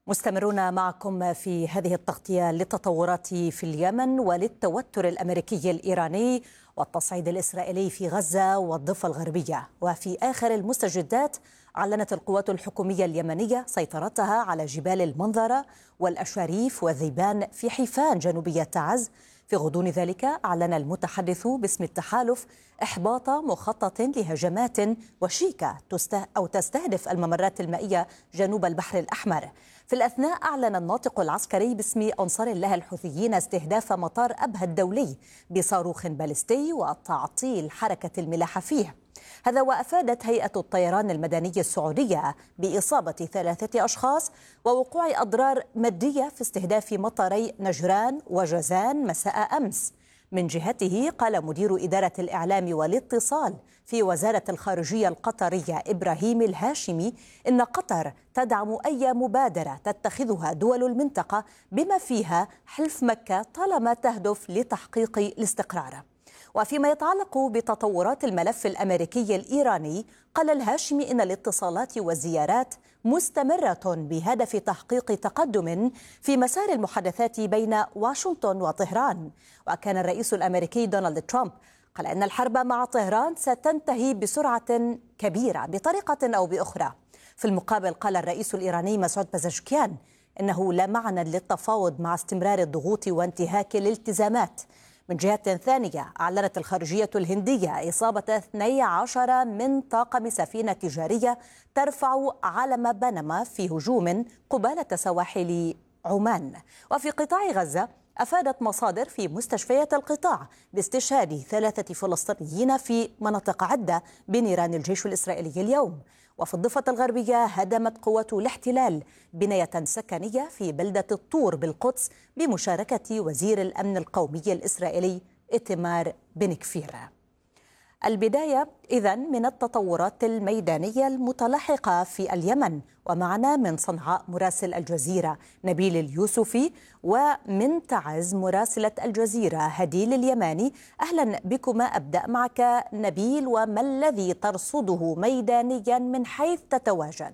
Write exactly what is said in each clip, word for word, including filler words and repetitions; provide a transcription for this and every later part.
مستمرون معكم في هذه التغطية للتطورات في اليمن وللتوتر الأمريكي الإيراني والتصعيد الإسرائيلي في غزة والضفة الغربية. وفي آخر المستجدات أعلنت القوات الحكومية اليمنية سيطرتها على جبال المنظرة والأشاريف والذيبان في حيفان جنوبية تعز. في غضون ذلك أعلن المتحدث باسم التحالف إحباط مخطط لهجمات وشيكة أو تستهدف الممرات المائية جنوب البحر الأحمر. في الأثناء أعلن الناطق العسكري باسم أنصار الله الحوثيين استهداف مطار أبها الدولي بصاروخ باليستي وتعطيل حركة الملاحة فيه. هذا وأفادت هيئة الطيران المدني السعودية بإصابة ثلاثة أشخاص ووقوع أضرار مادية في استهداف مطاري نجران وجازان مساء أمس. من جهته قال مدير إدارة الإعلام والاتصال في وزارة الخارجية القطرية إبراهيم الهاشمي إن قطر تدعم أي مبادرة تتخذها دول المنطقة بما فيها حلف مكة طالما تهدف لتحقيق الاستقرار. وفيما يتعلق بتطورات الملف الأمريكي الإيراني قال الهاشمي إن الاتصالات والزيارات مستمرة بهدف تحقيق تقدم في مسار المحادثات بين واشنطن وطهران. وكان الرئيس الأمريكي دونالد ترامب قال أن الحرب مع طهران ستنتهي بسرعة كبيرة بطريقة أو بأخرى. في المقابل قال الرئيس الإيراني مسعود بزشكيان إنه لا معنى للتفاوض مع استمرار الضغوط وانتهاك الالتزامات. من جهة ثانية أعلنت الخارجية الهندية إصابة اثني عشر من طاقم سفينة تجارية ترفع علم بنما في هجوم قبالة سواحل عمان. وفي قطاع غزة أفادت مصادر في مستشفيات القطاع باستشهاد ثلاثة فلسطينيين في مناطق عدة بنيران الجيش الإسرائيلي اليوم. وفي الضفة الغربية هدمت قوات الاحتلال بناية سكنية في بلدة الطور بالقدس بمشاركة وزير الأمن القومي الإسرائيلي إتمار بن كفير. البداية إذن من التطورات الميدانية المتلاحقة في اليمن، ومعنا من صنعاء مراسل الجزيرة نبيل اليوسفي ومن تعز مراسلة الجزيرة هديل اليماني. أهلا بكما. أبدأ معك نبيل، وما الذي ترصده ميدانيا من حيث تتواجد؟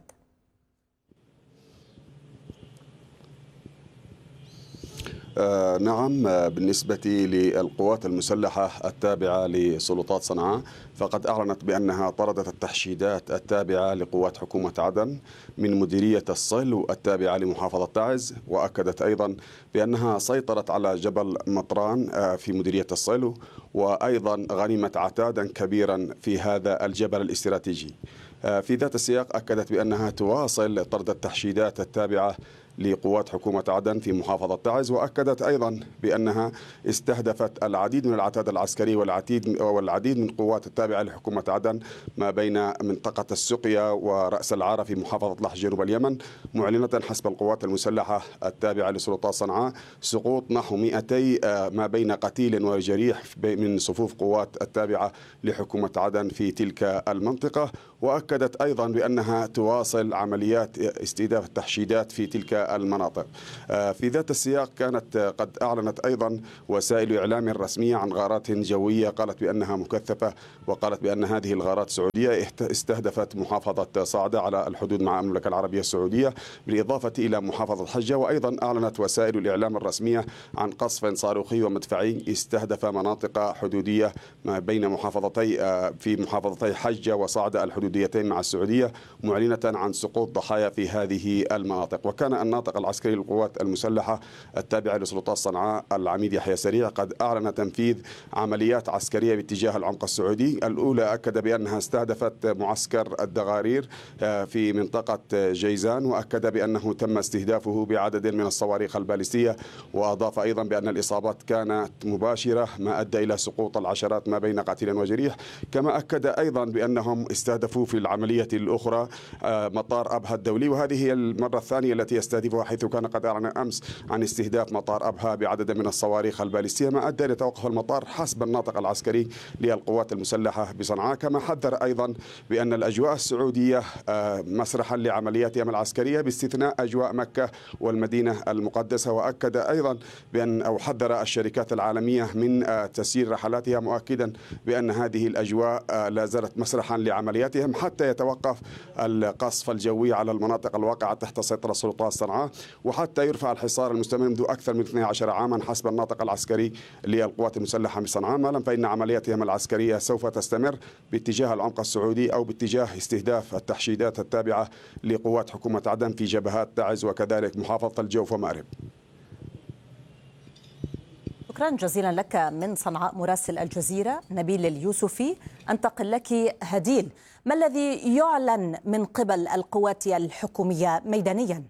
آه نعم، بالنسبة للقوات المسلحة التابعة لسلطات صنعاء فقد أعلنت بأنها طردت التحشيدات التابعة لقوات حكومة عدن من مديرية الصلو التابعة لمحافظة تعز، وأكدت أيضا بأنها سيطرت على جبل مطران في مديرية الصلو، وأيضا غنمت عتادا كبيرا في هذا الجبل الاستراتيجي. في ذات السياق أكدت بأنها تواصل طرد التحشيدات التابعة لقوات حكومة عدن في محافظة تعز، وأكدت أيضا بأنها استهدفت العديد من العتاد العسكري والعديد والعديد من قوات التابعة لحكومة عدن ما بين منطقة السقيا ورأس العارة في محافظة لحج جنوب اليمن، معلنة حسب القوات المسلحة التابعة لسلطات صنعاء سقوط نحو مئتي ما بين قتيل وجريح من صفوف قوات التابعة لحكومة عدن في تلك المنطقة. وأكدت أيضا بأنها تواصل عمليات استهداف التحشيدات في تلك المناطق. في ذات السياق كانت قد أعلنت أيضا وسائل إعلام رسمية عن غارات جوية قالت بأنها مكثفة، وقالت بأن هذه الغارات السعودية استهدفت محافظة صعدة على الحدود مع المملكة العربية السعودية بالإضافة إلى محافظة حجة. وأيضا أعلنت وسائل الإعلام الرسمية عن قصف صاروخي ومدفعي استهدف مناطق حدودية ما بين محافظتي في محافظتي حجة وصعدة الحدوديتين مع السعودية، معلنة عن سقوط ضحايا في هذه المناطق. وكان الناطق العسكري للقوات المسلحة التابعة لسلطات صنعاء العميد يحيى سريع قد أعلن تنفيذ عمليات عسكرية باتجاه العمق السعودي. الأولى أكد بأنها استهدفت معسكر الدغارير في منطقة جيزان، وأكد بأنه تم استهدافه بعدد من الصواريخ البالستية، وأضاف أيضا بأن الإصابات كانت مباشرة ما أدى إلى سقوط العشرات ما بين قتيل وجريح. كما أكد أيضا بأنهم استهدفوا في العملية الأخرى مطار أبها الدولي، وهذه هي المرة الثانية التي يستهدفها، حيث كان قد أعلن أمس عن استهداف مطار أبها بعدد من الصواريخ البالستية ما أدى إلى توقف المطار حسب الناطق العسكري للقوات المسلحة بصنعاء. كما حذر أيضا بأن الأجواء السعودية مسرحا لعملياتهم العسكرية باستثناء أجواء مكة والمدينة المقدسة. وأكد أيضا بأن أو حذر الشركات العالمية من تسيير رحلاتها، مؤكدا بأن هذه الأجواء لا زالت مسرحا لعملياتهم حتى يتوقف القصف الجوي على المناطق الواقعة تحت سيطرة سلطات صنعاء صنعاء، وحتى يرفع الحصار المستمر منذ أكثر من اثني عشر عاما حسب الناطق العسكري للقوات المسلحة من صنعاء، ما لم فإن عملياتهم العسكرية سوف تستمر باتجاه العمق السعودي أو باتجاه استهداف التحشيدات التابعة لقوات حكومة عدن في جبهات تعز وكذلك محافظة الجوف ومأرب. شكرا جزيلا لك من صنعاء مراسل الجزيرة نبيل اليوسفي. أنتقل لك هديل، ما الذي يعلن من قبل القوات الحكومية ميدانيا؟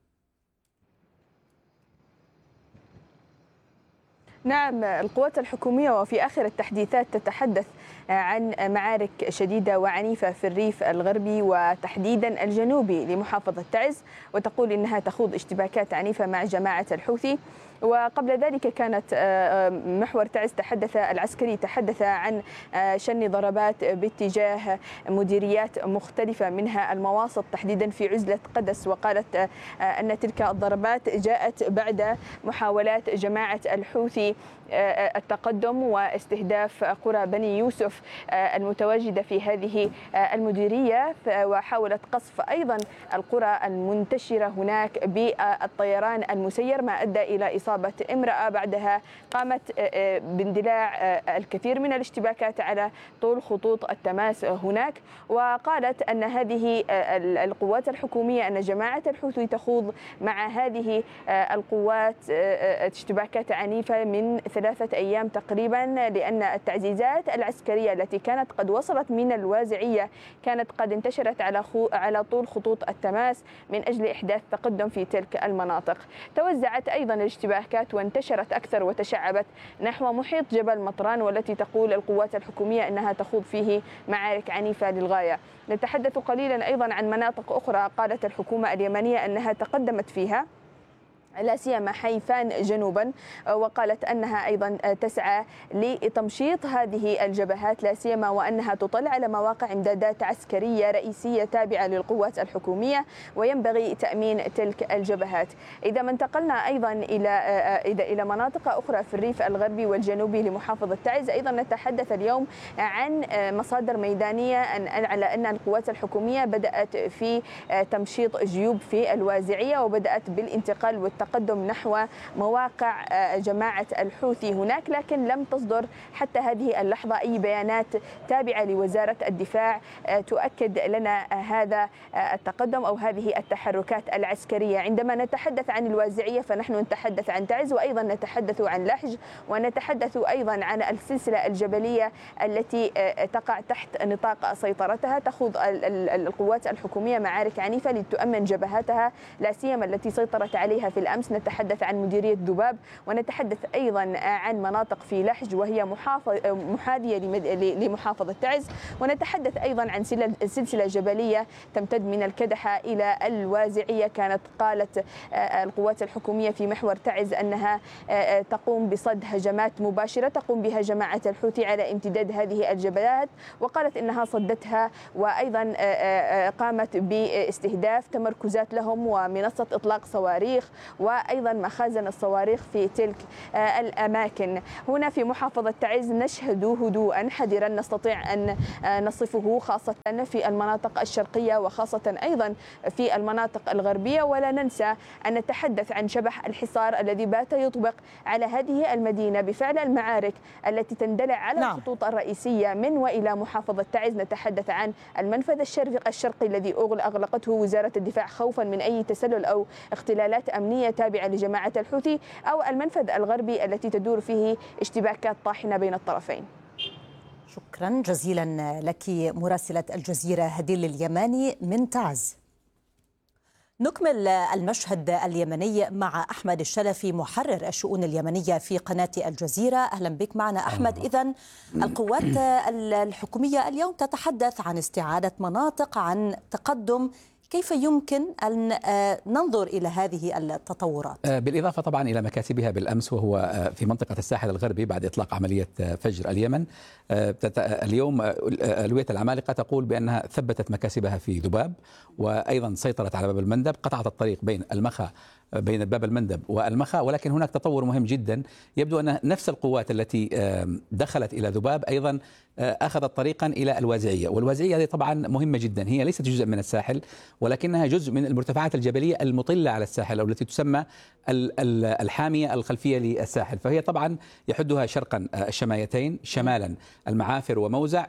نعم، القوات الحكومية وفي آخر التحديثات تتحدث عن معارك شديدة وعنيفة في الريف الغربي وتحديدا الجنوبي لمحافظة تعز، وتقول إنها تخوض اشتباكات عنيفة مع جماعة الحوثي. وقبل ذلك كانت محور تعز تحدث العسكري تحدث عن شن ضربات باتجاه مديريات مختلفة منها المواسط تحديدا في عزلة قدس، وقالت أن تلك الضربات جاءت بعد محاولات جماعة الحوثي التقدم واستهداف قرى بني يوسف المتواجدة في هذه المديرية، وحاولت قصف أيضا القرى المنتشرة هناك بالطيران المسير، ما أدى إلى إصابة امرأة. بعدها قامت باندلاع الكثير من الاشتباكات على طول خطوط التماس هناك. وقالت أن هذه القوات الحكومية أن جماعة الحوثي تخوض مع هذه القوات اشتباكات عنيفة من ثلاثة أيام تقريبا، لأن التعزيزات العسكرية التي كانت قد وصلت من الوازعية كانت قد انتشرت على على طول خطوط التماس من أجل إحداث تقدم في تلك المناطق. توزعت أيضا الاشتباكات وانتشرت أكثر وتشعبت نحو محيط جبل مطران، والتي تقول القوات الحكومية أنها تخوض فيه معارك عنيفة للغاية. نتحدث قليلا أيضا عن مناطق أخرى قالت الحكومة اليمنية أنها تقدمت فيها، لا سيما حيفان جنوبا، وقالت أنها أيضا تسعى لتمشيط هذه الجبهات، لا سيما وأنها تطلع على مواقع إمدادات عسكرية رئيسية تابعة للقوات الحكومية وينبغي تأمين تلك الجبهات. إذا ما انتقلنا أيضا إلى إلى مناطق أخرى في الريف الغربي والجنوبي لمحافظة تعز، أيضا نتحدث اليوم عن مصادر ميدانية على أن القوات الحكومية بدأت في تمشيط جيوب في الوازعية وبدأت بالانتقال والتقدم تقدم نحو مواقع جماعة الحوثي هناك، لكن لم تصدر حتى هذه اللحظة أي بيانات تابعة لوزارة الدفاع تؤكد لنا هذا التقدم أو هذه التحركات العسكرية. عندما نتحدث عن الوازعية فنحن نتحدث عن تعز، وأيضا نتحدث عن لحج، ونتحدث أيضا عن السلسلة الجبلية التي تقع تحت نطاق سيطرتها. تخوض القوات الحكومية معارك عنيفة لتؤمن جبهاتها، لا سيما التي سيطرت عليها في الأمس. نتحدث عن مديرية ذباب، ونتحدث أيضا عن مناطق في لحج وهي محاذية لمحافظة تعز، ونتحدث أيضا عن سلسلة جبلية تمتد من الكدحة إلى الوازعية. كانت قالت القوات الحكومية في محور تعز أنها تقوم بصد هجمات مباشرة تقوم بها جماعة الحوثي على امتداد هذه الجبلات، وقالت إنها صدتها، وأيضا قامت باستهداف تمركزات لهم ومنصة إطلاق صواريخ وأيضا مخازن الصواريخ في تلك الأماكن. هنا في محافظة تعز نشهد هدوءا حذرا نستطيع أن نصفه، خاصة في المناطق الشرقية وخاصة أيضا في المناطق الغربية. ولا ننسى أن نتحدث عن شبح الحصار الذي بات يطبق على هذه المدينة بفعل المعارك التي تندلع على نعم. الخطوط الرئيسية من وإلى محافظة تعز. نتحدث عن المنفذ الشرقي الذي أغلقته وزارة الدفاع خوفا من أي تسلل أو اختلالات أمنية تابعة لجماعة الحوثي، أو المنفذ الغربي التي تدور فيه اشتباكات طاحنة بين الطرفين. شكرا جزيلا لك مراسلة الجزيرة هديل اليماني من تعز. نكمل المشهد اليمني مع أحمد الشلفي محرر الشؤون اليمنية في قناة الجزيرة. أهلا بك معنا أحمد. إذن القوات الحكومية اليوم تتحدث عن استعادة مناطق، عن تقدم، كيف يمكن أن ننظر إلى هذه التطورات؟ بالإضافة طبعا إلى مكاسبها بالأمس وهو في منطقة الساحل الغربي بعد إطلاق عملية فجر اليمن. اليوم ألوية العمالقة تقول بأنها ثبتت مكاسبها في ذباب، وأيضا سيطرت على باب المندب، قطعت الطريق بين المخا بين باب المندب والمخا، ولكن هناك تطور مهم جدا. يبدو أن نفس القوات التي دخلت إلى ذباب أيضا أخذت طريقا إلى الوازعية، والوازعية هذه طبعا مهمة جدا، هي ليست جزء من الساحل ولكنها جزء من المرتفعات الجبلية المطلة على الساحل أو التي تسمى الحامية الخلفية للساحل. فهي طبعا يحدها شرقا الشمايتين، شمالا المعافر وموزع،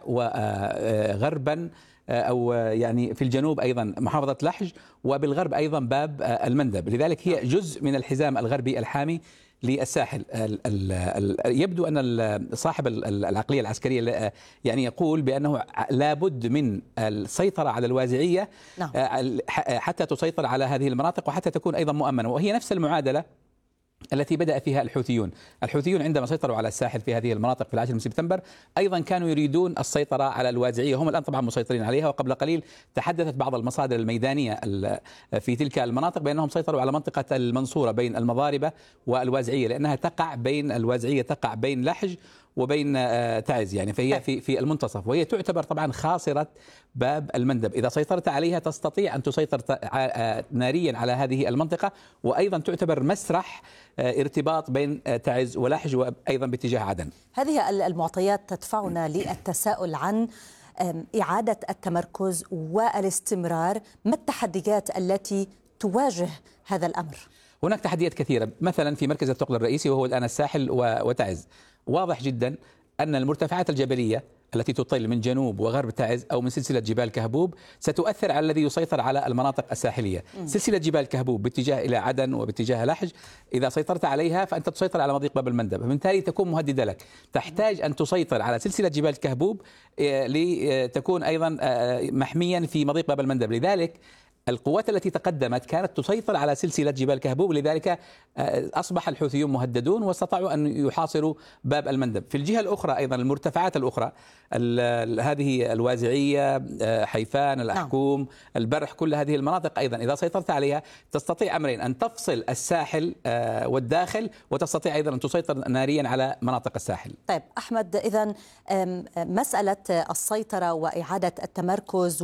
وغربا أو يعني في الجنوب أيضا محافظة لحج، وبالغرب أيضا باب المندب. لذلك هي جزء من الحزام الغربي الحامي للساحل. ال ال ال يبدو أن صاحب العقلية العسكرية يعني يقول بأنه لابد من السيطرة على الوازعية نعم. حتى تسيطر على هذه المناطق وحتى تكون أيضا مؤمنة، وهي نفس المعادلة التي بدأ فيها الحوثيون. الحوثيون عندما سيطروا على الساحل في هذه المناطق في العاشر من سبتمبر أيضا كانوا يريدون السيطرة على الوازعية، هم الآن طبعا مسيطرين عليها، وقبل قليل تحدثت بعض المصادر الميدانية في تلك المناطق بأنهم سيطروا على منطقة المنصورة بين المضاربة والوازعية، لأنها تقع بين الوازعية تقع بين لحج وبين تعز، يعني فهي في في المنتصف، وهي تعتبر طبعا خاصرة باب المندب. إذا سيطرت عليها تستطيع أن تسيطر ناريا على هذه المنطقة، وأيضا تعتبر مسرح ارتباط بين تعز ولحج وأيضا باتجاه عدن. هذه المعطيات تدفعنا للتساؤل عن إعادة التمركز والاستمرار. ما التحديات التي تواجه هذا الأمر؟ هناك تحديات كثيرة، مثلا في مركز الثقل الرئيسي وهو الآن الساحل وتعز، واضح جدا أن المرتفعات الجبلية التي تطل من جنوب وغرب تعز أو من سلسلة جبال كهبوب ستؤثر على الذي يسيطر على المناطق الساحلية. م. سلسلة جبال كهبوب باتجاه إلى عدن وباتجاه لحج، إذا سيطرت عليها فأنت تسيطر على مضيق باب المندب، بالتالي تكون مهددة لك. تحتاج أن تسيطر على سلسلة جبال كهبوب لتكون أيضا محميا في مضيق باب المندب. لذلك القوات التي تقدمت كانت تسيطر على سلسلة جبال كهبوب، لذلك أصبح الحوثيون مهددون واستطاعوا أن يحاصروا باب المندب. في الجهة الأخرى أيضا المرتفعات الأخرى هذه الوازعية، حيفان، الأحكوم، البرح، كل هذه المناطق أيضا إذا سيطرت عليها تستطيع أمرين: أن تفصل الساحل والداخل، وتستطيع أيضا أن تسيطر ناريا على مناطق الساحل. طيب أحمد، إذن مسألة السيطرة وإعادة التمركز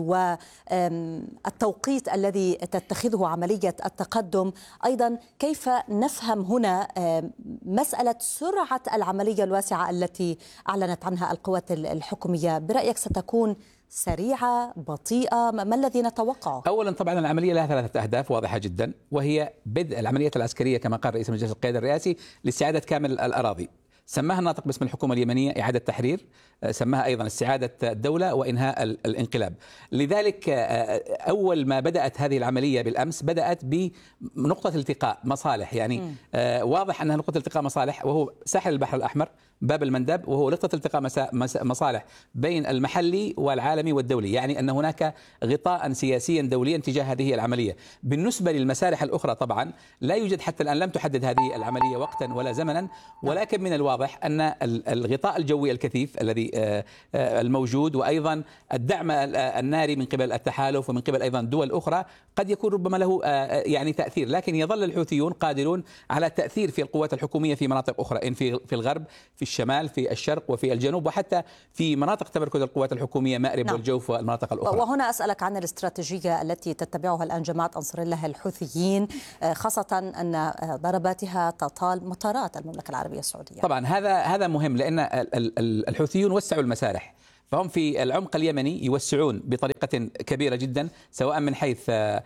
والتوقيت الذي تتخذه عملية التقدم، أيضا كيف نفهم هنا مسألة سرعة العملية الواسعة التي أعلنت عنها القوات الحكومية؟ برأيك ستكون سريعة، بطيئة؟ ما الذي نتوقعه؟ أولا طبعا العملية لها ثلاثة أهداف واضحة جدا، وهي بدء العمليات العسكرية كما قال رئيس مجلس القيادة الرئاسي لاستعادة كامل الأراضي. سماها الناطق باسم الحكومة اليمنية إعادة تحرير، سماها أيضا استعادة الدولة وإنهاء الانقلاب. لذلك أول ما بدأت هذه العملية بالأمس بدأت بنقطة التقاء مصالح، يعني م. واضح أنها نقطة التقاء مصالح، وهو ساحل البحر الأحمر باب المندب، وهو نقطة التقاء مصالح بين المحلي والعالمي والدولي، يعني أن هناك غطاء سياسيا دوليا تجاه هذه العملية. بالنسبة للمسارح الأخرى طبعا لا يوجد حتى الآن، لم تحدد هذه العملية وقتا ولا زمنا، ولكن من الواضح أن الغطاء الجوي الكثيف الذي الموجود وأيضا الدعم الناري من قبل التحالف ومن قبل أيضا دول أخرى قد يكون ربما له يعني تأثير، لكن يظل الحوثيون قادرون على التأثير في القوات الحكومية في مناطق أخرى، إن في في الغرب، في الشمال، في الشرق، وفي الجنوب، وحتى في مناطق تمركز القوات الحكومية مأرب نعم. والجوف والمناطق الأخرى. وهنا أسألك عن الاستراتيجية التي تتبعها الآن جماعة أنصار الله الحوثيين، خاصة أن ضرباتها تطال مطارات المملكة العربية السعودية. طبعا هذا هذا مهم، لأن الحوثيون وسعوا المسارح، فهم في العمق اليمني يوسعون بطريقة كبيرة جدا، سواء من حيث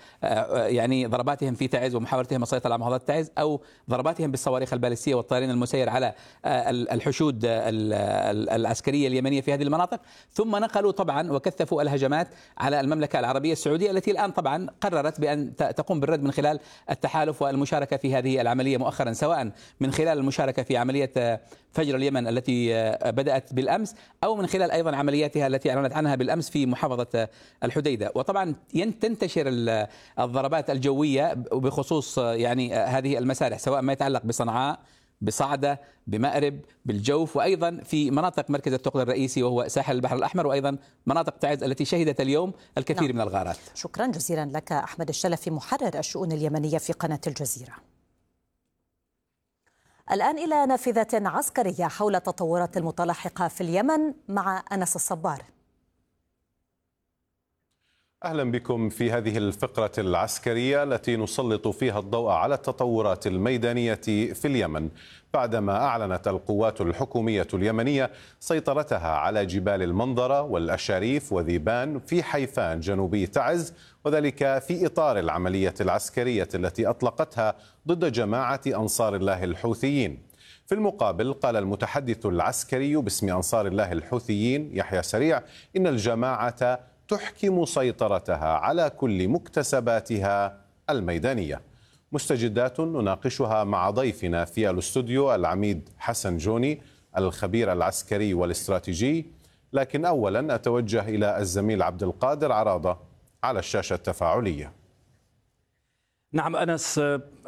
يعني ضرباتهم في تعز ومحاولتهم السيطرة على محافظة تعز، أو ضرباتهم بالصواريخ البالستية والطيران المسير على الحشود العسكرية اليمنية في هذه المناطق. ثم نقلوا طبعا وكثفوا الهجمات على المملكة العربية السعودية التي الآن طبعا قررت بأن تقوم بالرد من خلال التحالف والمشاركة في هذه العملية مؤخرا، سواء من خلال المشاركة في عملية فجر اليمن التي بدأت بالأمس، أو من خلال أيضا عملياتها التي أعلنت عنها بالأمس في محافظة الحديدة. وطبعا تنتشر الضربات الجوية بخصوص يعني هذه المسارح، سواء ما يتعلق بصنعاء، بصعدة، بمأرب، بالجوف، وأيضا في مناطق مركز الثقل الرئيسي وهو ساحل البحر الأحمر، وأيضا مناطق تعز التي شهدت اليوم الكثير نعم. من الغارات. شكرا جزيلا لك أحمد الشلفي، محرر الشؤون اليمنية في قناة الجزيرة. الآن إلى نافذة عسكرية حول التطورات المتلاحقة في اليمن مع أنس الصبار. أهلا بكم في هذه الفقرة العسكرية التي نسلط فيها الضوء على التطورات الميدانية في اليمن بعدما أعلنت القوات الحكومية اليمنية سيطرتها على جبال المنظرة والأشاريف وذيبان في حيفان جنوبي تعز، وذلك في إطار العملية العسكرية التي أطلقتها ضد جماعة أنصار الله الحوثيين. في المقابل قال المتحدث العسكري باسم أنصار الله الحوثيين يحيى سريع إن الجماعة تحكم سيطرتها على كل مكتسباتها الميدانية. مستجدات نناقشها مع ضيفنا في الاستوديو العميد حسن جوني الخبير العسكري والاستراتيجي، لكن أولا أتوجه إلى الزميل عبد القادر عراضة على الشاشة التفاعلية. نعم أنس،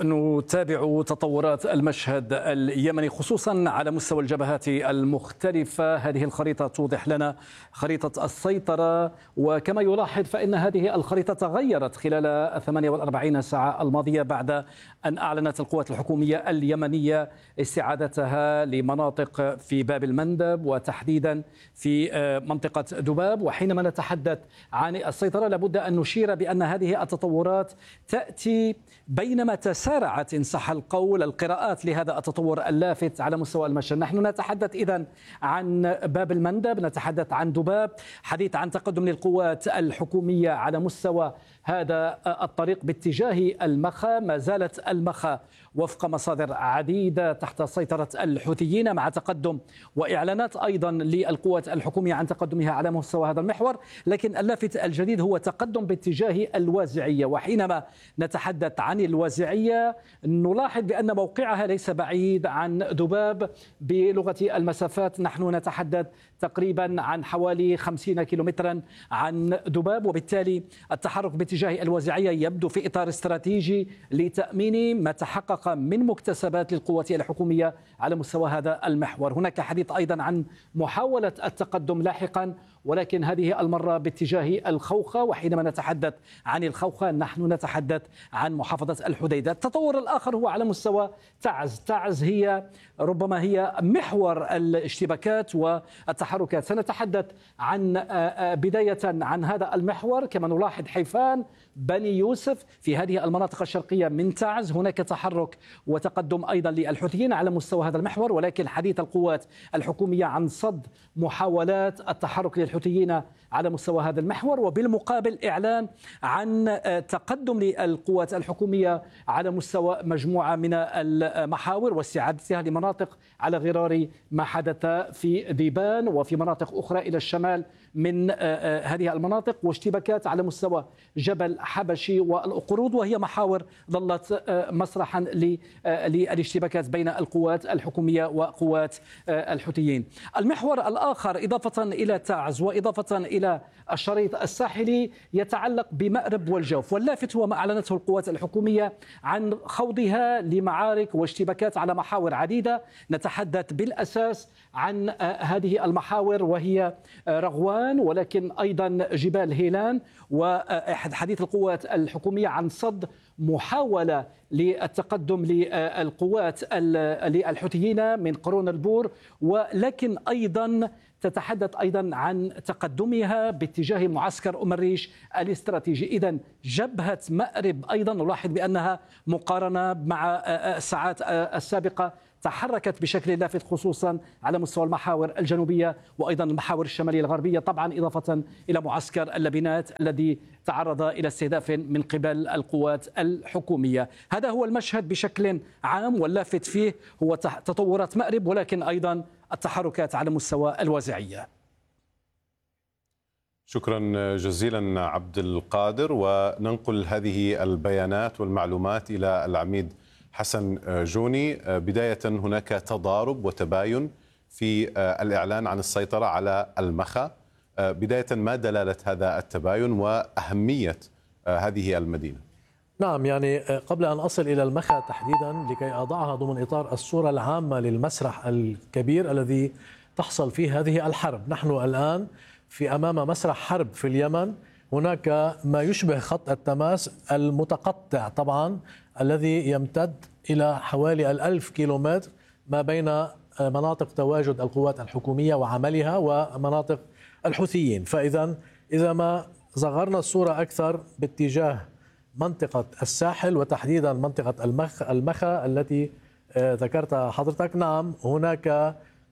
نتابع تطورات المشهد اليمني خصوصا على مستوى الجبهات المختلفة. هذه الخريطة توضح لنا خريطة السيطرة، وكما يلاحظ فإن هذه الخريطة تغيرت خلال ثمانية وأربعين ساعة الماضية بعد أن أعلنت القوات الحكومية اليمنية استعادتها لمناطق في باب المندب وتحديدا في منطقة دباب. وحينما نتحدث عن السيطرة لابد أن نشير بأن هذه التطورات تأتي بينما تسارعت إن صح القول القراءات لهذا التطور اللافت على مستوى المشهد. نحن نتحدث إذن عن باب المندب، نتحدث عن دباب، حديث عن تقدم للقوات الحكومية على مستوى هذا الطريق باتجاه المخا. ما زالت المخا وفق مصادر عديدة تحت سيطرة الحوثيين، مع تقدم وإعلانات أيضا للقوات الحكومية عن تقدمها على مستوى هذا المحور. لكن اللافت الجديد هو تقدم باتجاه الوازعية، وحينما نتحدث عن الوازعية نلاحظ بأن موقعها ليس بعيد عن دباب بلغة المسافات. نحن نتحدث تقريبا عن حوالي خمسين كيلومترا عن دباب، وبالتالي التحرك باتجاه الوازعية يبدو في إطار استراتيجي لتأمين ما تحقق من مكتسبات للقوات الحكومية على مستوى هذا المحور. هناك حديث أيضا عن محاولة التقدم لاحقا، ولكن هذه المرة باتجاه الخوخة. وحينما نتحدث عن الخوخة نحن نتحدث عن محافظة الحديدة. التطور الآخر هو على مستوى تعز. تعز هي ربما هي محور الاشتباكات والتحركات. سنتحدث عن بداية عن هذا المحور. كما نلاحظ حيفان، بني يوسف في هذه المناطق الشرقية من تعز هناك تحرك وتقدم أيضا للحوثيين على مستوى هذا المحور، ولكن حديث القوات الحكومية عن صد محاولات التحرك للحوثيين على مستوى هذا المحور، وبالمقابل إعلان عن تقدم للقوات الحكومية على مستوى مجموعة من المحاور واستعادتها لمناطق على غرار ما حدث في ذيبان وفي مناطق أخرى إلى الشمال من هذه المناطق، واشتباكات على مستوى جبل حبشي والقرود، وهي محاور ظلت مسرحا للاشتباكات بين القوات الحكومية وقوات الحوثيين. المحور الآخر إضافة إلى تعز وإضافة إلى الشريط الساحلي يتعلق بمأرب والجوف، واللافت هو ما أعلنته القوات الحكومية عن خوضها لمعارك واشتباكات على محاور عديدة. نتحدث بالأساس عن هذه المحاور وهي رغوان، ولكن أيضا جبال هيلان. وحديث القوات الحكومية عن صد محاولة للتقدم للقوات للحوثيين من قرون البور، ولكن أيضا تتحدث أيضا عن تقدمها باتجاه معسكر أم الريش الاستراتيجي. إذن جبهة مأرب أيضا نلاحظ بأنها مقارنة مع الساعات السابقة تحركت بشكل لافت خصوصا على مستوى المحاور الجنوبية وأيضا المحاور الشمالية الغربية، طبعا إضافة إلى معسكر اللبنات الذي تعرض إلى استهداف من قبل القوات الحكومية. هذا هو المشهد بشكل عام، واللافت فيه هو تطورات مأرب ولكن أيضا التحركات على مستوى الوازعية. شكرا جزيلا عبد القادر، وننقل هذه البيانات والمعلومات إلى العميد حسن جوني. بداية هناك تضارب وتباين في الإعلان عن السيطرة على المخا. بداية ما دلالة هذا التباين وأهمية هذه المدينة؟ نعم، يعني قبل أن أصل إلى المخا تحديدا لكي أضعها ضمن إطار الصورة العامة للمسرح الكبير الذي تحصل فيه هذه الحرب. نحن الآن في أمام مسرح حرب في اليمن، هناك ما يشبه خط التماس المتقطع طبعا الذي يمتد إلى حوالي الألف كيلومتر ما بين مناطق تواجد القوات الحكومية وعملها ومناطق الحوثيين. فإذا إذا ما صغرنا الصورة أكثر باتجاه منطقة الساحل وتحديدا منطقة المخ المخا التي ذكرتها حضرتك. نعم هناك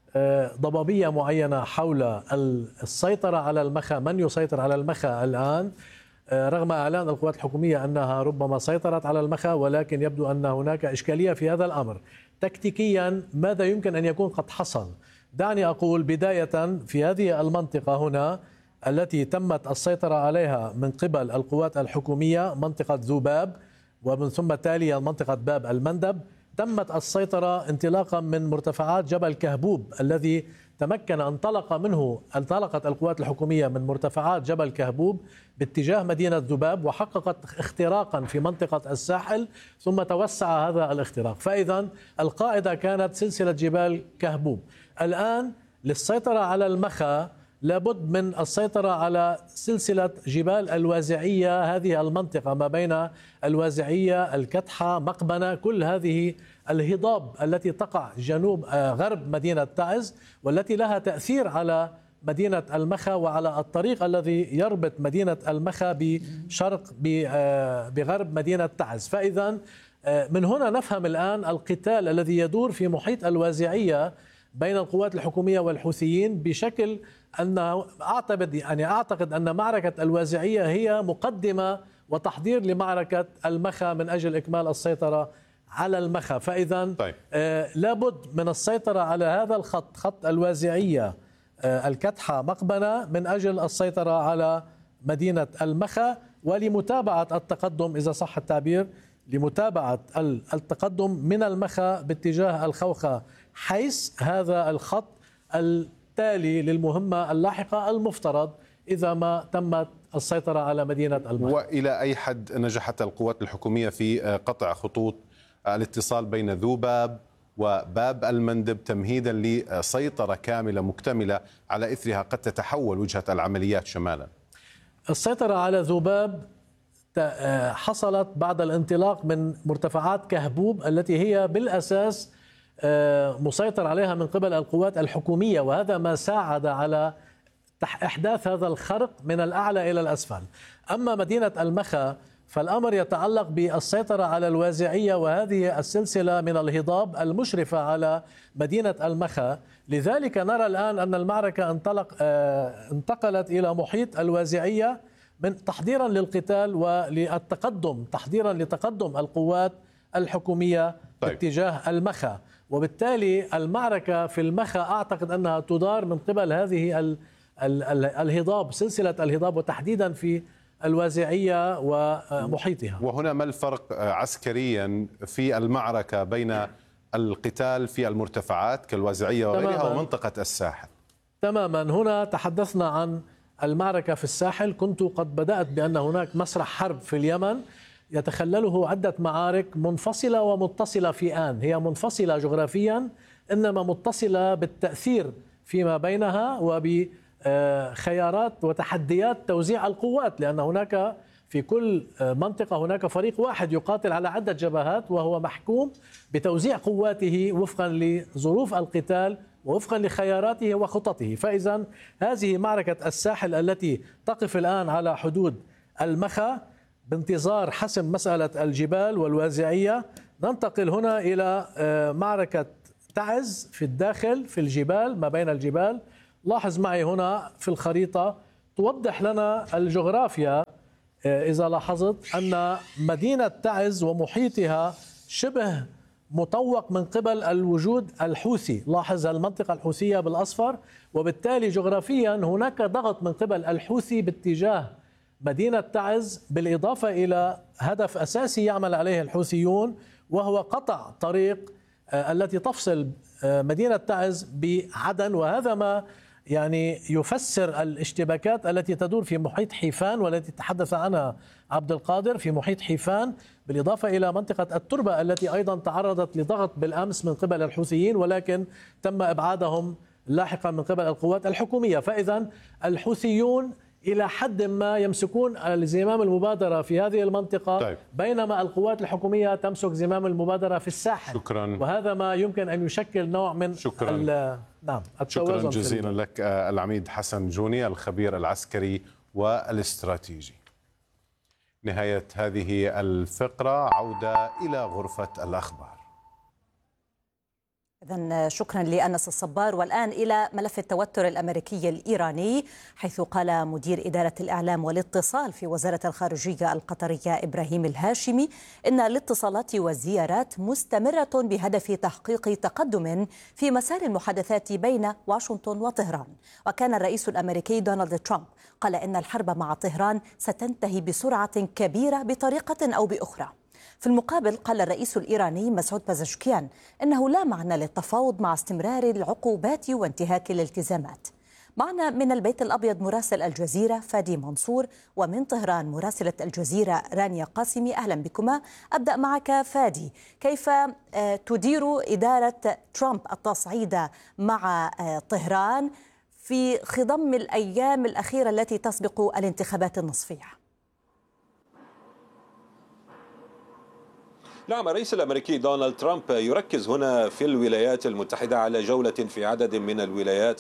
ضبابية معينة حول السيطرة على المخا، من يسيطر على المخا الآن، رغم إعلان القوات الحكومية أنها ربما سيطرت على المخا، ولكن يبدو أن هناك إشكالية في هذا الأمر. تكتيكيا ماذا يمكن أن يكون قد حصل؟ دعني أقول بداية في هذه المنطقة هنا التي تمت السيطرة عليها من قبل القوات الحكومية، منطقة ذوباب ومن ثم تاليا منطقة باب المندب، تمت السيطرة انطلاقا من مرتفعات جبل كهبوب الذي تمكن انطلق منه انطلقت القوات الحكومية من مرتفعات جبل كهبوب باتجاه مدينة ذوباب وحققت اختراقا في منطقة الساحل، ثم توسع هذا الاختراق. فإذا القاعدة كانت سلسلة جبال كهبوب. الآن للسيطرة على المخا لابد من السيطرة على سلسلة جبال الوازعية، هذه المنطقة ما بين الوازعية، الكتحة، مقبنة، كل هذه الهضاب التي تقع جنوب غرب مدينة تعز والتي لها تأثير على مدينة المخا وعلى الطريق الذي يربط مدينة المخا بشرق بغرب مدينة تعز. فإذا من هنا نفهم الآن القتال الذي يدور في محيط الوازعية بين القوات الحكومية والحوثيين بشكل أن أعتقد يعني أعتقد أن معركة الوازعية هي مقدمة وتحضير لمعركة المخا من أجل إكمال السيطرة على المخا. فإذا طيب. آه لابد من السيطرة على هذا الخط، خط الوازعية آه الكتحة مقبنة، من أجل السيطرة على مدينة المخا ولمتابعة التقدم إذا صح التعبير، لمتابعة التقدم من المخا باتجاه الخوخة، حيث هذا الخط التالي للمهمة اللاحقة المفترض إذا ما تمت السيطرة على مدينة المخا. وإلى أي حد نجحت القوات الحكومية في قطع خطوط الاتصال بين ذوباب وباب المندب تمهيدا لسيطرة كاملة مكتملة على إثرها قد تتحول وجهة العمليات شمالا؟ السيطرة على ذوباب حصلت بعد الانطلاق من مرتفعات كهبوب التي هي بالأساس مسيطر عليها من قبل القوات الحكومية، وهذا ما ساعد على إحداث هذا الخرق من الأعلى إلى الأسفل. أما مدينة المخا فالأمر يتعلق بالسيطرة على الوازعية وهذه السلسلة من الهضاب المشرفة على مدينة المخا. لذلك نرى الآن أن المعركة انطلق انتقلت إلى محيط الوازعية من تحضيرا للقتال وللتقدم، تحضيرا لتقدم القوات الحكومية طيب. باتجاه المخا، وبالتالي المعركة في المخا أعتقد أنها تدار من قبل هذه ال ال ال الهضاب، سلسلة الهضاب، وتحديدا في الوازعية ومحيطها. وهنا ما الفرق عسكريا في المعركة بين القتال في المرتفعات كالوازعية وغيرها ومنطقة الساحل؟ تماما. هنا تحدثنا عن المعركة في الساحل، كنت قد بدأت بأن هناك مسرح حرب في اليمن يتخلله عدة معارك منفصلة ومتصلة في آن، هي منفصلة جغرافيا إنما متصلة بالتأثير فيما بينها وبخيارات وتحديات توزيع القوات، لأن هناك في كل منطقة هناك فريق واحد يقاتل على عدة جبهات وهو محكوم بتوزيع قواته وفقا لظروف القتال ووفقا لخياراته وخططه. فإذا هذه معركة الساحل التي تقف الآن على حدود المخا بانتظار حسم مسألة الجبال والوازعية. ننتقل هنا إلى معركة تعز في الداخل في الجبال، ما بين الجبال. لاحظ معي هنا في الخريطة توضح لنا الجغرافيا إذا لاحظت أن مدينة تعز ومحيطها شبه مطوق من قبل الوجود الحوثي، لاحظ المنطقة الحوثية بالأصفر، وبالتالي جغرافيا هناك ضغط من قبل الحوثي باتجاه مدينة تعز، بالإضافة إلى هدف أساسي يعمل عليه الحوثيون وهو قطع طريق التي تفصل مدينة تعز بعدن، وهذا ما يعني يفسر الاشتباكات التي تدور في محيط حيفان والتي تحدث عنها عبد القادر في محيط حيفان، بالإضافة إلى منطقة التربة التي أيضا تعرضت لضغط بالأمس من قبل الحوثيين ولكن تم إبعادهم لاحقا من قبل القوات الحكومية. فإذا الحوثيون إلى حد ما يمسكون زمام المبادرة في هذه المنطقة طيب. بينما القوات الحكومية تمسك زمام المبادرة في الساحل. شكرا. وهذا ما يمكن أن يشكل نوع من شكرا. نعم شكرا جزيلا لك العميد حسن جوني الخبير العسكري والاستراتيجي. نهاية هذه الفقرة، عودة إلى غرفة الأخبار. إذن شكرا لأنس الصبار. والآن إلى ملف التوتر الأمريكي الإيراني، حيث قال مدير إدارة الإعلام والاتصال في وزارة الخارجية القطرية إبراهيم الهاشمي إن الاتصالات والزيارات مستمرة بهدف تحقيق تقدم في مسار المحادثات بين واشنطن وطهران. وكان الرئيس الأمريكي دونالد ترامب قال إن الحرب مع طهران ستنتهي بسرعة كبيرة بطريقة أو بأخرى. في المقابل قال الرئيس الإيراني مسعود بازشكيان إنه لا معنى للتفاوض مع استمرار العقوبات وانتهاك الالتزامات. معنا من البيت الأبيض مراسل الجزيرة فادي منصور، ومن طهران مراسلة الجزيرة رانيا قاسمي. أهلا بكما. أبدأ معك فادي، كيف تدير إدارة ترامب التصعيد مع طهران في خضم الأيام الأخيرة التي تسبق الانتخابات النصفية؟ نعم، الرئيس الأمريكي دونالد ترامب يركز هنا في الولايات المتحدة على جولة في عدد من الولايات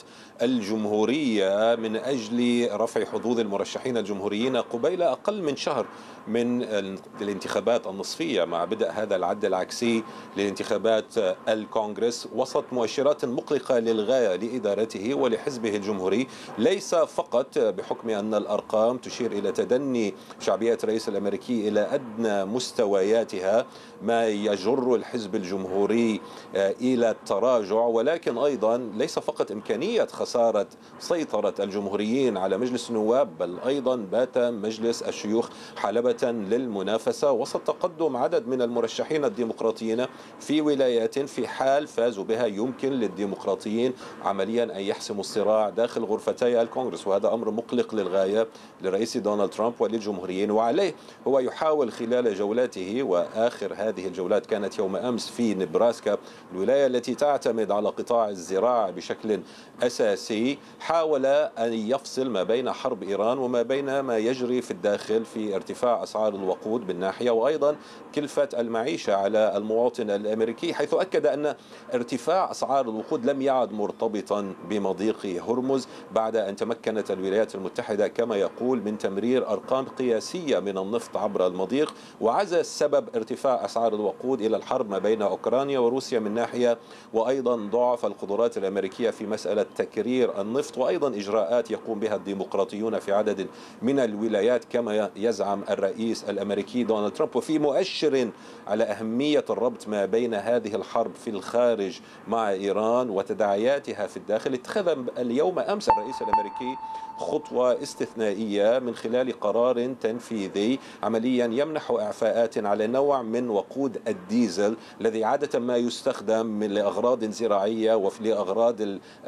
الجمهورية من أجل رفع حظوظ المرشحين الجمهوريين قبيل أقل من شهر من الانتخابات النصفية، مع بدء هذا العد العكسي لانتخابات الكونغرس، وسط مؤشرات مقلقة للغاية لإدارته ولحزبه الجمهوري، ليس فقط بحكم أن الأرقام تشير إلى تدني شعبية الرئيس الأمريكي إلى أدنى مستوياتها، ما يجر الحزب الجمهوري إلى التراجع، ولكن أيضا ليس فقط إمكانية خسارة سيطرة الجمهوريين على مجلس النواب، بل أيضا بات مجلس الشيوخ حلبة للمنافسة وسط تقدم عدد من المرشحين الديمقراطيين في ولايات في حال فازوا بها يمكن للديمقراطيين عمليا أن يحسموا الصراع داخل غرفتي الكونغرس، وهذا أمر مقلق للغاية للرئيس دونالد ترامب وللجمهوريين. وعليه هو يحاول خلال جولاته، وآخر هذه الجولات كانت يوم أمس في نبراسكا، الولاية التي تعتمد على قطاع الزراعة بشكل أساسي، حاول أن يفصل ما بين حرب إيران وما بين ما يجري في الداخل في ارتفاع أسعار الوقود بالناحية، وأيضا كلفة المعيشة على المواطن الأمريكي، حيث أكد أن ارتفاع أسعار الوقود لم يعد مرتبطا بمضيق هرمز بعد أن تمكنت الولايات المتحدة كما يقول من تمرير أرقام قياسية من النفط عبر المضيق، وعزى السبب ارتفاع أسعار الوقود إلى الحرب ما بين أوكرانيا وروسيا من ناحية، وأيضا ضعف القدرات الأمريكية في مسألة تكرير النفط، وأيضا إجراءات يقوم بها الديمقراطيون في عدد من الولايات كما يزعم الرئيس الأمريكي دونالد ترامب. وفي مؤشر على أهمية الربط ما بين هذه الحرب في الخارج مع إيران وتداعياتها في الداخل، اتخذ اليوم أمس الرئيس الأمريكي خطوة استثنائية من خلال قرار تنفيذي عمليا يمنح إعفاءات على نوع من وقود الديزل الذي عادة ما يستخدم من لأغراض زراعية ولأغراض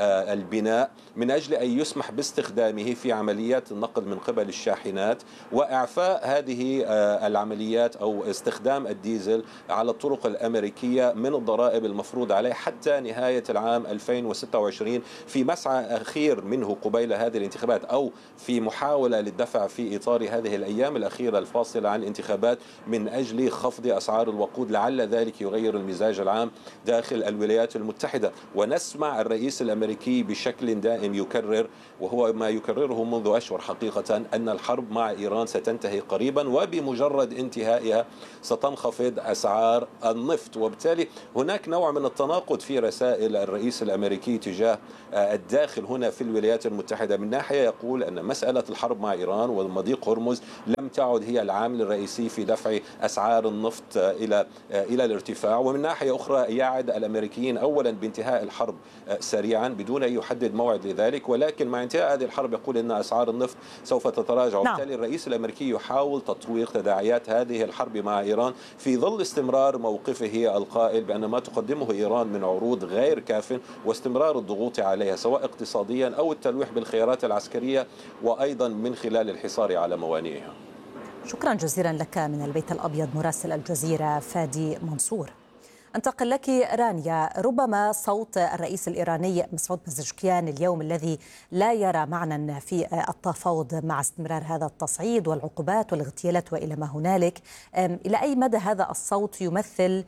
البناء، من أجل أن يسمح باستخدامه في عمليات النقل من قبل الشاحنات، وإعفاء هذه العمليات أو استخدام الديزل على الطرق الأمريكية من الضرائب المفروض عليه حتى نهاية العام ألفين وستة وعشرين، في مسعى أخير منه قبيل هذه الانتخابات، أو في محاولة للدفع في إطار هذه الأيام الأخيرة الفاصلة عن الانتخابات من أجل خفض أسعار الوقود، لعل ذلك يغير المزاج العام داخل الولايات المتحدة. ونسمع الرئيس الأمريكي بشكل دائم يكرر، وهو ما يكرره منذ أشهر حقيقة، أن الحرب مع إيران ستنتهي قريبا، وبمجرد انتهائها ستنخفض أسعار النفط. وبالتالي هناك نوع من التناقض في رسائل الرئيس الأمريكي تجاه الداخل هنا في الولايات المتحدة. من ناحية يقول أن مسألة الحرب مع إيران ومضيق هرمز لم تعد هي العامل الرئيسي في دفع أسعار النفط إلى إلى الارتفاع، ومن ناحية أخرى يعد الأمريكيين أولا بانتهاء الحرب سريعا بدون أن يحدد موعد لذلك، ولكن مع انتهاء هذه الحرب يقول أن أسعار النفط سوف تتراجع. نعم. وبالتالي الرئيس الأمريكي يحاول تطويق تداعيات هذه الحرب مع إيران في ظل استمرار موقفه القائل بأن ما تقدمه إيران من عروض غير كاف، واستمرار الضغوط عليها سواء اقتصاديا أو التلويح بالخيارات العسكرية، وأيضا من خلال الحصار على موانئها. شكرا جزيلا لك من البيت الأبيض مراسل الجزيرة فادي منصور. انتقل لك رانيا. ربما صوت الرئيس الإيراني مسعود بازشكيان اليوم الذي لا يرى معنى في التفاوض مع استمرار هذا التصعيد والعقوبات والاغتيالات وإلى ما هنالك، إلى أي مدى هذا الصوت يمثل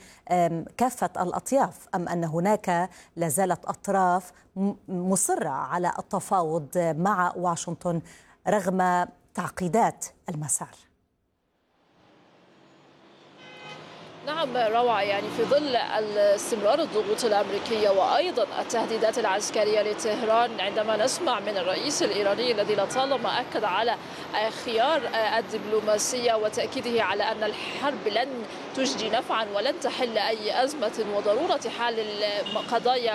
كافة الأطياف، أم أن هناك لازالت أطراف مصرة على التفاوض مع واشنطن رغم تعقيدات المسار. نعم روعة، يعني في ظل استمرار الضغوط الأمريكية وأيضا التهديدات العسكرية لطهران، عندما نسمع من الرئيس الإيراني الذي لطالما أكد على خيار الدبلوماسية وتأكيده على أن الحرب لن تجدي نفعا ولن تحل أي أزمة وضرورة حل القضايا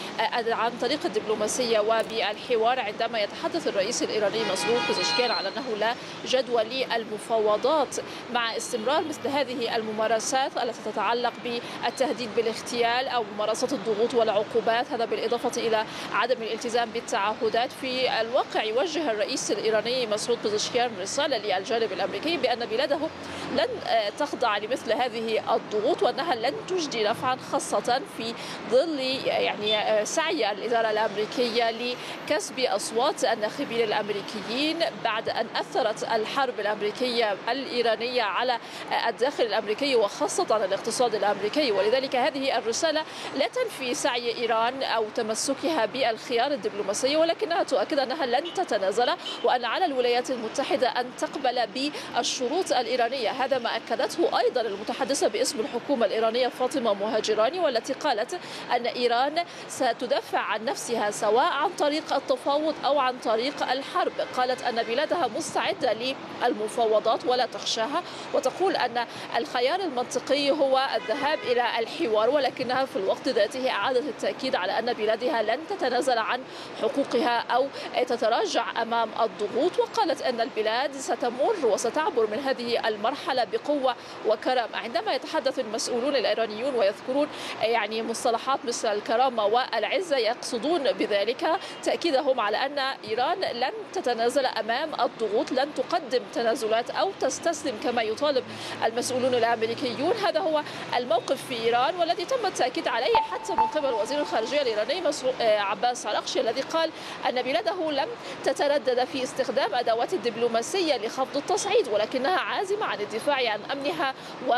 عن طريق الدبلوماسية وبالحوار، عندما يتحدث الرئيس الإيراني مسعود بزشكيان على أنه لا جدوى للمفاوضات مع استمرار مثل هذه الممارسات التي تتعلق بالتهديد بالاغتيال أو ممارسة الضغوط والعقوبات، هذا بالإضافة إلى عدم الالتزام بالتعهدات. في الواقع يوجه الرئيس الإيراني مسعود بزشكيان رسالة للجانب الأمريكي بأن بلاده لن تخضع لمثل هذه الضغوط وأنها لن تجدي نفعا، خاصة في ظل يعني سعي الإدارة الأمريكية لكسب أصوات الناخبين الأمريكيين بعد أن أثرت الحرب الأمريكية الإيرانية على الداخل الأمريكي وخاصة الاقتصاد الأمريكي. ولذلك هذه الرسالة لا تنفي سعي إيران أو تمسكها بالخيار الدبلوماسي، ولكنها تؤكد أنها لن تتنازل وأن على الولايات المتحدة أن تقبل بالشروط الإيرانية. هذا ما أكدته أيضا المتحدثة باسم الحكومة الإيرانية فاطمة مهاجراني، والتي قالت أن إيران ستدافع عن نفسها سواء عن طريق التفاوض أو عن طريق الحرب. قالت أن بلادها مستعدة للمفاوضات ولا تخشاها، وتقول أن الخيار المنطقي هو الذهاب إلى الحوار، ولكنها في الوقت ذاته أعادت التأكيد على أن بلادها لن تتنازل عن حقوقها أو تتراجع أمام الضغوط، وقالت أن البلاد ستمر وستعبر من هذه المرحلة بقوة وكرامة. عندما يتحدث المسؤولون الإيرانيون ويذكرون يعني مصطلحات مثل الكرامة والعزة، يقصدون بذلك تأكيدهم على أن إيران لن تتنازل أمام الضغوط، لن تقدم تنازلات أو تستسلم كما يطالب المسؤولون الأمريكيون. هذا هو الموقف في إيران والذي تم التأكيد عليه حتى من قبل وزير الخارجية الإيراني عباس عراقشي، الذي قال أن بلاده لم تتردد في استخدام أدوات الدبلوماسية لخفض التصعيد، ولكنها عازمة عن الدفاع عن أمنها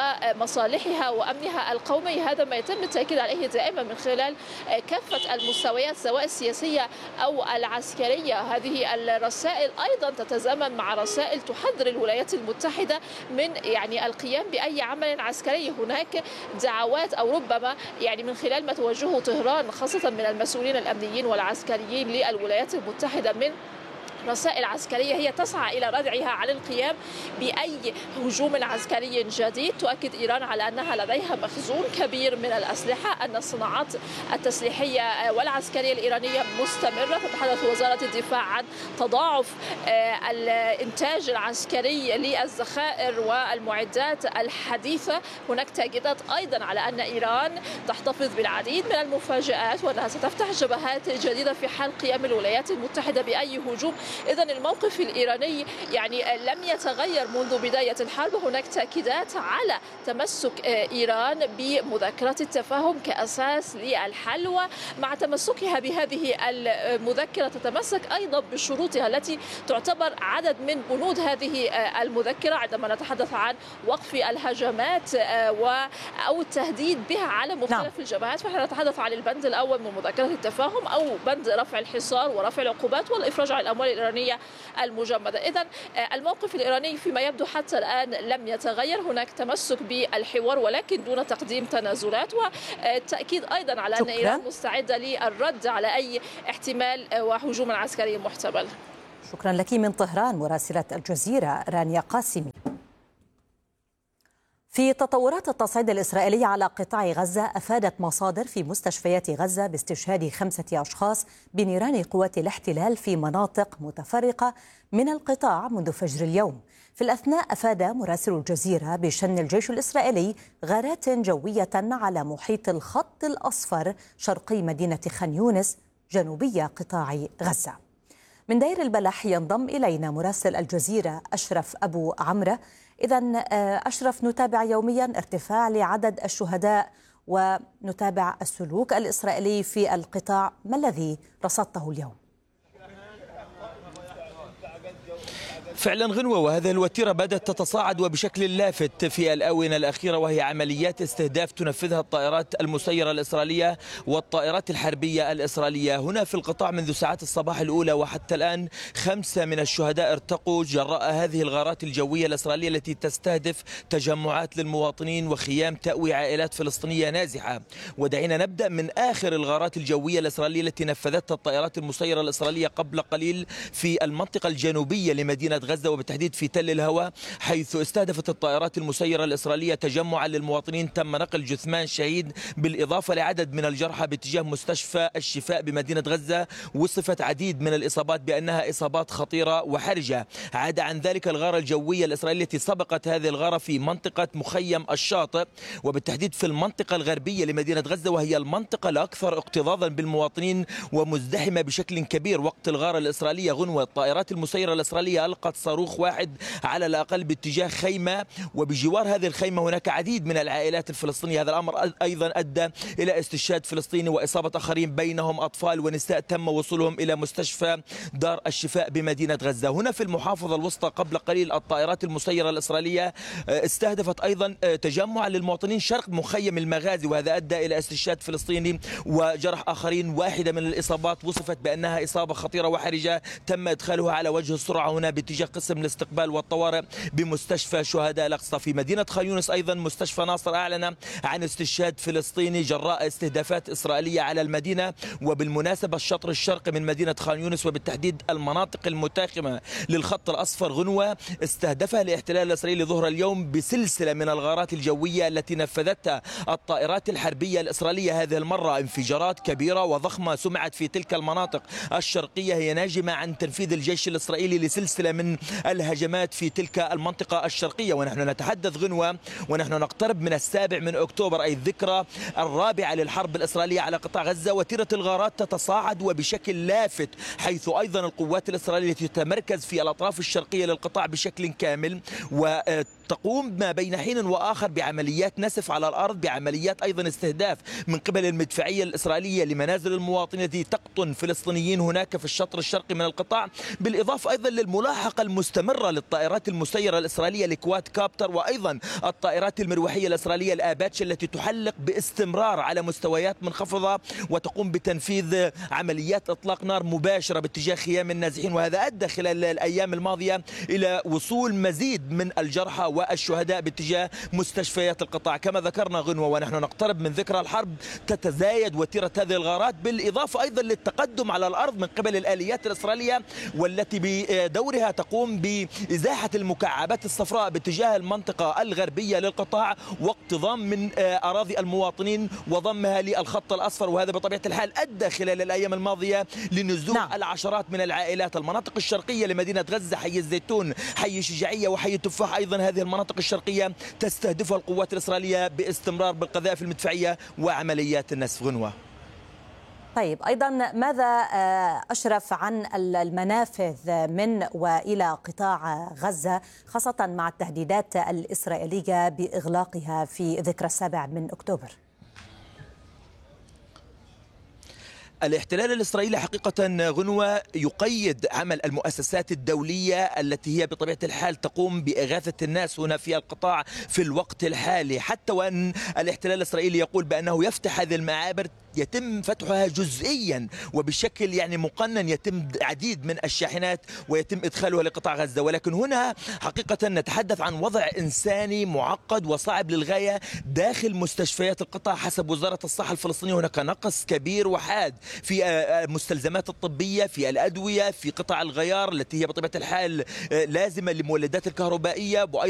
ومصالحها وأمنها القومي. هذا ما يتم التأكيد عليه دائما من خلال كافة المستويات سواء السياسية أو العسكرية. هذه الرسائل أيضا تتزامن مع رسائل تحذر الولايات المتحدة من يعني القيام بأي عمل عسكري. هناك دعوات أو ربما يعني من خلال ما توجهه طهران خاصة من المسؤولين الأمنيين والعسكريين للولايات المتحدة من رسائل عسكرية هي تسعى إلى ردعها عن القيام بأي هجوم عسكري جديد. تؤكد إيران على أنها لديها مخزون كبير من الأسلحة، أن الصناعات التسليحية والعسكرية الإيرانية مستمرة. تتحدث وزارة الدفاع عن تضاعف الإنتاج العسكري للذخائر والمعدات الحديثة. هناك تأكيدات أيضا على أن إيران تحتفظ بالعديد من المفاجآت وأنها ستفتح جبهات جديدة في حال قيام الولايات المتحدة بأي هجوم. إذن الموقف الإيراني يعني لم يتغير منذ بداية الحرب. هناك تأكيدات على تمسك إيران بمذكرة التفاهم كأساس للحل، ومع تمسكها بهذه المذكرة تتمسك أيضا بشروطها التي تعتبر عدد من بنود هذه المذكرة عندما نتحدث عن وقف الهجمات أو التهديد بها على مختلف نعم. الجبهات. فنحن نتحدث عن البند الأول من مذكرة التفاهم أو بند رفع الحصار ورفع العقوبات والإفراج عن الأموال الإيرانية المجمدة. إذن الموقف الإيراني فيما يبدو حتى الآن لم يتغير. هناك تمسك بالحوار ولكن دون تقديم تنازلات، والتأكيد أيضا على أن إيران مستعدة للرد على أي احتمال وهجوم عسكري محتمل. شكرا لك من طهران مراسلة الجزيرة رانيا قاسمي. في تطورات التصعيد الإسرائيلي على قطاع غزة، أفادت مصادر في مستشفيات غزة باستشهاد خمسة أشخاص بنيران قوات الاحتلال في مناطق متفرقة من القطاع منذ فجر اليوم. في الأثناء أفاد مراسل الجزيرة بشن الجيش الإسرائيلي غارات جوية على محيط الخط الأصفر شرقي مدينة خان يونس جنوبي قطاع غزة. من دير البلح ينضم إلينا مراسل الجزيرة أشرف أبو عمرة. إذن أشرف، نتابع يوميا ارتفاع لعدد الشهداء ونتابع السلوك الإسرائيلي في القطاع، ما الذي رصدته اليوم؟ فعلا غنوة، وهذه الوتيرة بدأت تتصاعد وبشكل لافت في الآونة الأخيرة، وهي عمليات استهداف تنفذها الطائرات المسيرة الإسرائيلية والطائرات الحربية الإسرائيلية هنا في القطاع منذ ساعات الصباح الأولى، وحتى الآن خمسة من الشهداء ارتقوا جراء هذه الغارات الجوية الإسرائيلية التي تستهدف تجمعات للمواطنين وخيام تأوي عائلات فلسطينية نازحة. ودعينا نبدأ من آخر الغارات الجوية الإسرائيلية التي نفذتها الطائرات المسيرة الإسرائيلية قبل قليل في المنطقة الجنوبية لمدينة غزة، وبالتحديد في تل الهوى، حيث استهدفت الطائرات المسيرة الإسرائيلية تجمعا للمواطنين تم نقل جثمان شهيد بالإضافة لعدد من الجرحى باتجاه مستشفى الشفاء بمدينة غزة. وصفت عديد من الإصابات بأنها إصابات خطيرة وحرجة. عاد عن ذلك الغارة الجوية الإسرائيلية التي سبقت هذه الغارة في منطقة مخيم الشاطئ، وبالتحديد في المنطقة الغربية لمدينة غزة، وهي المنطقة الأكثر اكتظاظا بالمواطنين ومزدحمة بشكل كبير. وقت الغارة الإسرائيلية غنوة، الطائرات المسيرة الإسرائيلية ألقت صاروخ واحد على الأقل باتجاه خيمة، وبجوار هذه الخيمة هناك عديد من العائلات الفلسطينية. هذا الأمر أيضا أدى إلى استشهاد فلسطيني وإصابة آخرين بينهم أطفال ونساء تم وصولهم إلى مستشفى دار الشفاء بمدينة غزة. هنا في المحافظة الوسطى قبل قليل الطائرات المسيرة الإسرائيلية استهدفت أيضا تجمع للمواطنين شرق مخيم المغازي، وهذا أدى إلى استشهاد فلسطيني وجرح آخرين. واحدة من الإصابات وصفت بأنها إصابة خطيرة وحرجة تم إدخالها على وجه السرعة هنا باتجاه قسم الاستقبال والطوارئ بمستشفى شهداء الأقصى. في مدينة خان يونس أيضا مستشفى ناصر أعلن عن استشهاد فلسطيني جراء استهدافات إسرائيلية على المدينة. وبالمناسبة الشطر الشرقي من مدينة خان يونس وبالتحديد المناطق المتاخمة للخط الأصفر غنوة استهدفها الاحتلال الإسرائيلي ظهر اليوم بسلسلة من الغارات الجوية التي نفذتها الطائرات الحربية الإسرائيلية. هذه المرة انفجارات كبيرة وضخمة سمعت في تلك المناطق الشرقية، هي ناجمة عن تنفيذ الجيش الإسرائيلي لسلسلة من الهجمات في تلك المنطقة الشرقية. ونحن نتحدث غنوة ونحن نقترب من السابع من أكتوبر، أي الذكرى الرابعة للحرب الإسرائيلية على قطاع غزة، وتيرة الغارات تتصاعد وبشكل لافت، حيث أيضا القوات الإسرائيلية تتمركز في الأطراف الشرقية للقطاع بشكل كامل، وتقوم ما بين حين وآخر بعمليات نسف على الأرض، بعمليات أيضا استهداف من قبل المدفعية الإسرائيلية لمنازل المواطنين التي تقطن فلسطينيين هناك في الشطر الشرقي من القطاع، بالإضافة أيضا للملاحقة المستمرة للطائرات المسيرة الإسرائيلية لكواد كابتر، وأيضا الطائرات المروحية الإسرائيلية الآباتش التي تحلق باستمرار على مستويات منخفضة وتقوم بتنفيذ عمليات إطلاق نار مباشرة باتجاه خيام النازحين. وهذا أدى خلال الأيام الماضية إلى وصول مزيد من الجرحى والشهداء باتجاه مستشفيات القطاع. كما ذكرنا غنوة ونحن نقترب من ذكرى الحرب تتزايد وتيرة هذه الغارات، بالإضافة أيضا للتقدم على الأرض من قبل الآليات الإسرائيلية، والتي بدورها تقوم بإزاحة المكعبات الصفراء باتجاه المنطقة الغربية للقطاع واقتضام من أراضي المواطنين وضمها للخط الأصفر. وهذا بطبيعة الحال أدى خلال الأيام الماضية لنزوح نعم. العشرات من العائلات. المناطق الشرقية لمدينة غزة، حي الزيتون، حي الشجاعية وحي التفاح، أيضا هذه المناطق الشرقية تستهدفها القوات الإسرائيلية باستمرار بالقذائف المدفعية وعمليات النسف. غنوة. طيب، أيضا ماذا أشرف عن المنافذ من وإلى قطاع غزة، خاصة مع التهديدات الإسرائيلية بإغلاقها في ذكرى السابع من أكتوبر؟ الاحتلال الإسرائيلي حقيقة غنوة يقيد عمل المؤسسات الدولية التي هي بطبيعة الحال تقوم بإغاثة الناس هنا في القطاع في الوقت الحالي، حتى وأن الاحتلال الإسرائيلي يقول بأنه يفتح هذه المعابر يتم فتحها جزئيا وبشكل يعني مقنن، يتم عديد من الشاحنات ويتم إدخالها لقطاع غزة. ولكن هنا حقيقة نتحدث عن وضع إنساني معقد وصعب للغاية داخل مستشفيات القطاع. حسب وزارة الصحة الفلسطينية هناك نقص كبير وحاد في المستلزمات الطبية، في الأدوية، في قطع الغيار التي هي بطبيعة الحال لازمة للمولدات الكهربائية،